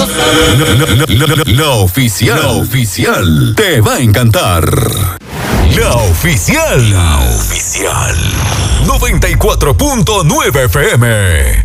La oficial. La oficial. Te va a encantar. La oficial. La oficial. 94.9 FM.